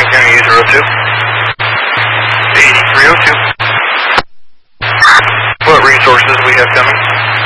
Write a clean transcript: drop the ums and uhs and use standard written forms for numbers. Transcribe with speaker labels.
Speaker 1: Frank County User 02. 8302. What resources we have coming?